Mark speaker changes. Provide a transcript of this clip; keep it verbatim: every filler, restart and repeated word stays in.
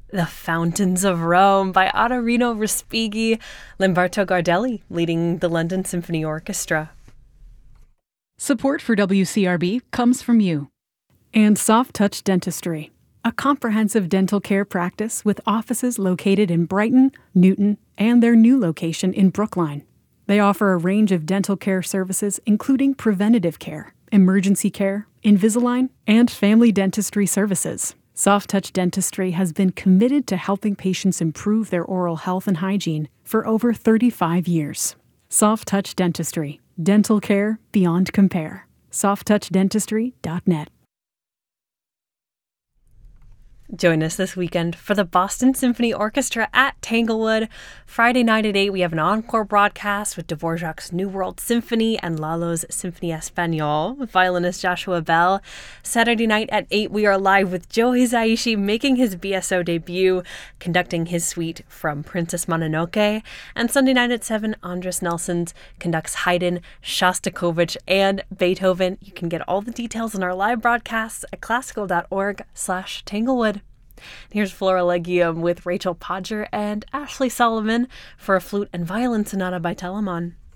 Speaker 1: The Fountains of Rome by Ottorino Respighi, Lamberto Gardelli leading the London Symphony Orchestra.
Speaker 2: Support for W C R B comes from you. And Soft Touch Dentistry, a comprehensive dental care practice with offices located in Brighton, Newton, and their new location in Brookline. They offer a range of dental care services including preventative care, emergency care, Invisalign, and family dentistry services. Soft Touch Dentistry has been committed to helping patients improve their oral health and hygiene for over thirty-five years. Soft Touch Dentistry, dental care beyond compare. soft touch dentistry dot net.
Speaker 1: Join us this weekend for the Boston Symphony Orchestra at Tanglewood. Friday night at eight, we have an encore broadcast with Dvorak's New World Symphony and Lalo's Symphony Espagnole with violinist Joshua Bell. Saturday night at eight, we are live with Joe Hisaishi making his B S O debut, conducting his suite from Princess Mononoke. And Sunday night at seven, Andris Nelsons conducts Haydn, Shostakovich, and Beethoven. You can get all the details in our live broadcasts at classical.org slash Tanglewood. Here's Florilegium with Rachel Podger and Ashley Solomon for a flute and violin sonata by Telemann.